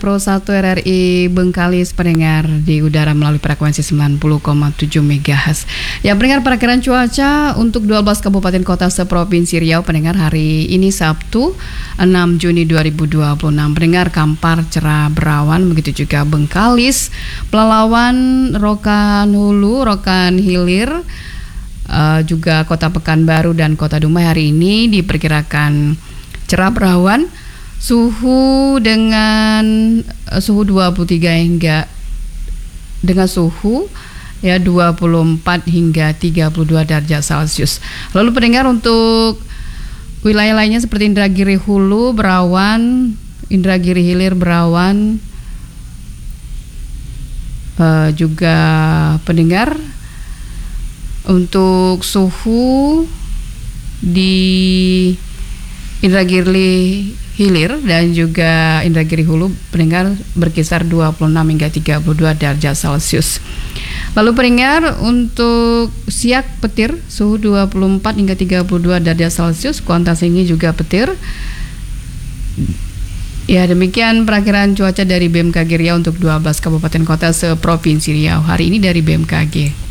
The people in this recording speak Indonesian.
Pro 1 RRI Bengkalis pendengar di udara melalui frekuensi 90,7 MHz. Ya, pendengar perakiraan cuaca untuk 12 kabupaten kota seprovinsi Riau pendengar hari ini Sabtu 6 Juni 2026. Pendengar Kampar cerah berawan, begitu juga Bengkalis, Pelalawan, Rokan Hulu, Rokan Hilir, juga Kota Pekanbaru dan Kota Dumai hari ini diperkirakan cerah berawan. Suhu dengan suhu 23 hingga dengan suhu 24 hingga 32 derajat Celcius. Lalu pendengar untuk wilayah lainnya seperti Indragiri Hulu berawan, Indragiri Hilir berawan, juga pendengar untuk suhu di Indragiri Hilir dan juga Indragiri Hulu pendengar berkisar 26 hingga 32 derajat Celcius. Lalu pendengar untuk Siak Petir suhu 24 hingga 32 derajat Celcius, Kuantas ini juga petir. Ya, demikian perakiraan cuaca dari BMKG Riau untuk 12 kabupaten kota seprovinsi Riau hari ini dari BMKG.